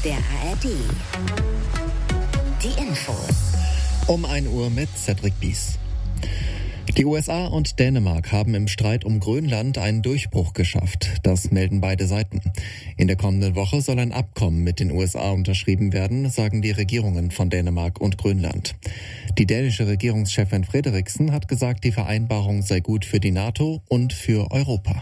der ARD. Die Infos. Um 1 Uhr mit Cedric Bies. Die USA und Dänemark haben im Streit um Grönland einen Durchbruch geschafft. Das melden beide Seiten. In der kommenden Woche soll ein Abkommen mit den USA unterschrieben werden, sagen die Regierungen von Dänemark und Grönland. Die dänische Regierungschefin Frederiksen hat gesagt, die Vereinbarung sei gut für die NATO und für Europa.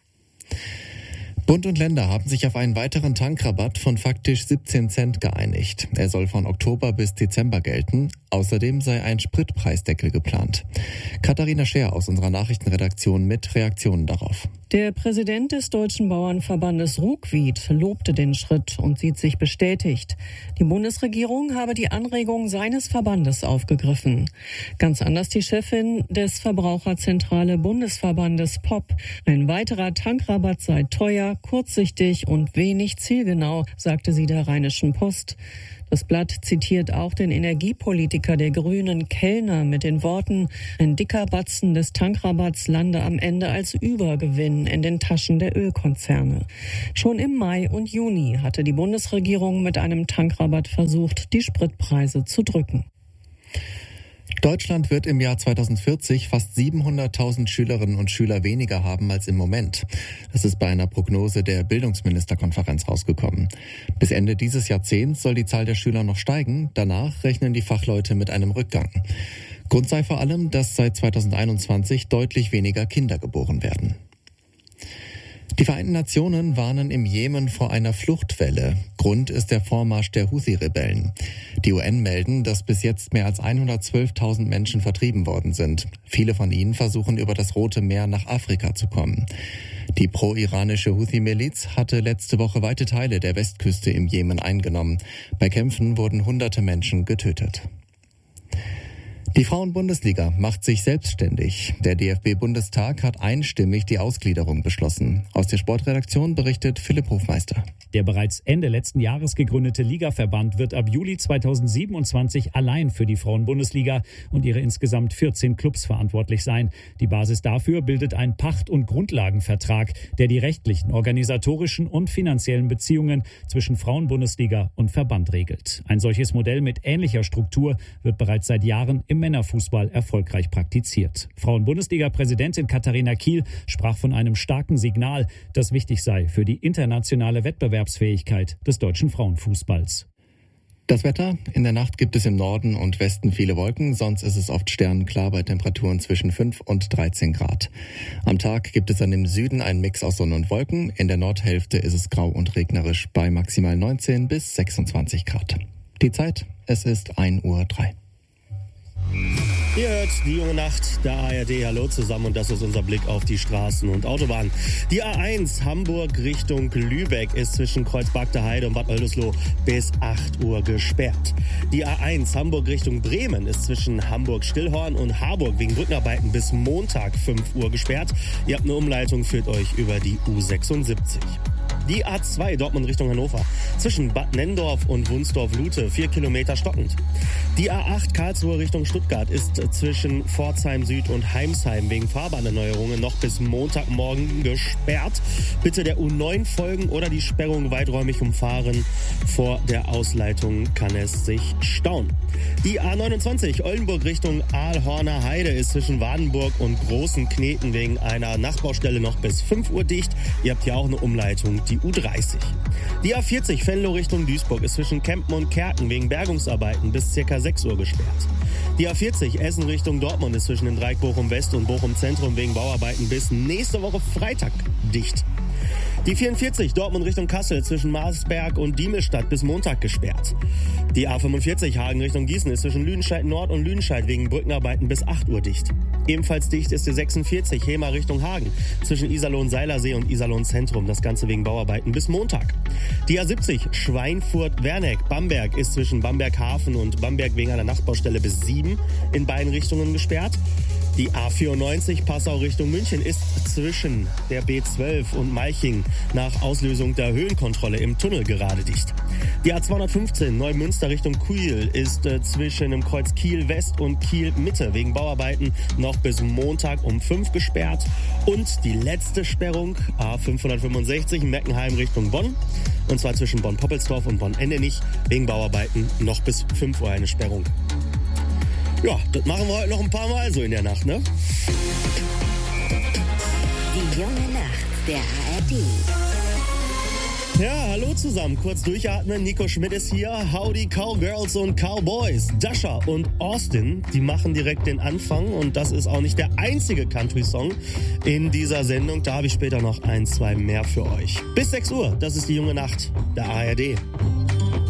Bund und Länder haben sich auf einen weiteren Tankrabatt von faktisch 17 Cent geeinigt. Er soll von Oktober bis Dezember gelten. Außerdem sei ein Spritpreisdeckel geplant. Katharina Scheer aus unserer Nachrichtenredaktion mit Reaktionen darauf. Der Präsident des Deutschen Bauernverbandes Ruckwied lobte den Schritt und sieht sich bestätigt. Die Bundesregierung habe die Anregung seines Verbandes aufgegriffen. Ganz anders die Chefin des Verbraucherzentrale Bundesverbandes POP. Ein weiterer Tankrabatt sei teuer, kurzsichtig und wenig zielgenau, sagte sie der Rheinischen Post. Das Blatt zitiert auch den Energiepolitiker der Grünen Kellner mit den Worten: Ein dicker Batzen des Tankrabatts lande am Ende als Übergewinn in den Taschen der Ölkonzerne. Schon im Mai und Juni hatte die Bundesregierung mit einem Tankrabatt versucht, die Spritpreise zu drücken. Deutschland wird im Jahr 2040 fast 700.000 Schülerinnen und Schüler weniger haben als im Moment. Das ist bei einer Prognose der Bildungsministerkonferenz rausgekommen. Bis Ende dieses Jahrzehnts soll die Zahl der Schüler noch steigen. Danach rechnen die Fachleute mit einem Rückgang. Grund sei vor allem, dass seit 2021 deutlich weniger Kinder geboren werden. Die Vereinten Nationen warnen im Jemen vor einer Fluchtwelle. Grund ist der Vormarsch der Houthi-Rebellen. Die UN melden, dass bis jetzt mehr als 112.000 Menschen vertrieben worden sind. Viele von ihnen versuchen über das Rote Meer nach Afrika zu kommen. Die pro-iranische Houthi-Miliz hatte letzte Woche weite Teile der Westküste im Jemen eingenommen. Bei Kämpfen wurden hunderte Menschen getötet. Die Frauen-Bundesliga macht sich selbstständig. Der DFB-Bundestag hat einstimmig die Ausgliederung beschlossen. Aus der Sportredaktion berichtet Philipp Hofmeister. Der bereits Ende letzten Jahres gegründete Ligaverband wird ab Juli 2027 allein für die Frauen-Bundesliga und ihre insgesamt 14 Clubs verantwortlich sein. Die Basis dafür bildet ein Pacht- und Grundlagenvertrag, der die rechtlichen, organisatorischen und finanziellen Beziehungen zwischen Frauen-Bundesliga und Verband regelt. Ein solches Modell mit ähnlicher Struktur wird bereits seit Jahren im Männerfußball erfolgreich praktiziert. Frauen-Bundesliga-Präsidentin Katharina Kiel sprach von einem starken Signal, das wichtig sei für die internationale Wettbewerbsfähigkeit des deutschen Frauenfußballs. Das Wetter: In der Nacht gibt es im Norden und Westen viele Wolken, sonst ist es oft sternenklar bei Temperaturen zwischen 5 und 13 Grad. Am Tag gibt es dann im Süden einen Mix aus Sonne und Wolken, in der Nordhälfte ist es grau und regnerisch bei maximal 19 bis 26 Grad. Die Zeit: Es ist 1:03 Uhr. Ihr hört die junge Nacht der ARD. Hallo zusammen, und das ist unser Blick auf die Straßen und Autobahnen. Die A1 Hamburg Richtung Lübeck ist zwischen Kreuzberg Heide und Bad Oldesloe bis 8 Uhr gesperrt. Die A1 Hamburg Richtung Bremen ist zwischen Hamburg-Stillhorn und Harburg wegen Brückenarbeiten bis Montag 5 Uhr gesperrt. Ihr habt eine Umleitung, führt euch über die U76. Die A2 Dortmund Richtung Hannover zwischen Bad Nenndorf und Wunsdorf-Lute 4 Kilometer stockend. Die A8 Karlsruhe Richtung Stuttgart ist zwischen Pforzheim Süd und Heimsheim wegen Fahrbahnerneuerungen noch bis Montagmorgen gesperrt. Bitte der U9 folgen oder die Sperrung weiträumig umfahren. Vor der Ausleitung kann es sich stauen. Die A29 Oldenburg Richtung Aalhorner Heide ist zwischen Wadenburg und Großen Kneten wegen einer Nachbaustelle noch bis 5 Uhr dicht. Ihr habt hier auch eine Umleitung, die U30. Die A40 Venlo Richtung Duisburg ist zwischen Kempen und Kerken wegen Bergungsarbeiten bis ca. 6 Uhr gesperrt. Die A40 Essen Richtung Dortmund ist zwischen dem Dreieck Bochum West und Bochum Zentrum wegen Bauarbeiten bis nächste Woche Freitag dicht. Die 44 Dortmund Richtung Kassel zwischen Marsberg und Diemelstadt bis Montag gesperrt. Die A45 Hagen Richtung Gießen ist zwischen Lüdenscheid Nord und Lüdenscheid wegen Brückenarbeiten bis 8 Uhr dicht. Ebenfalls dicht ist die 46 Hema Richtung Hagen zwischen Iserlohn-Seilersee und Iserlohn-Zentrum. Das Ganze wegen Bauarbeiten bis Montag. Die A70 Schweinfurt-Werneck-Bamberg ist zwischen Bamberg-Hafen und Bamberg wegen einer Nachtbaustelle bis 7 in beiden Richtungen gesperrt. Die A94 Passau Richtung München ist zwischen der B12 und Malching nach Auslösung der Höhenkontrolle im Tunnel gerade dicht. Die A215 Neumünster Richtung Kiel ist zwischen dem Kreuz Kiel West und Kiel Mitte wegen Bauarbeiten noch bis Montag um 5 gesperrt. Und die letzte Sperrung, A565 Meckenheim Richtung Bonn. Und zwar zwischen Bonn-Poppelsdorf und Bonn-Endenich wegen Bauarbeiten noch bis 5 Uhr eine Sperrung. Ja, das machen wir heute noch ein paar Mal so in der Nacht, ne? Die junge Nacht der ARD. Ja, hallo zusammen. Kurz durchatmen. Nico Schmidt ist hier. Howdy Cowgirls und Cowboys. Dasha und Austin, die machen direkt den Anfang. Und das ist auch nicht der einzige Country-Song in dieser Sendung. Da habe ich später noch 1, 2 mehr für euch. Bis 6 Uhr. Das ist die junge Nacht der ARD.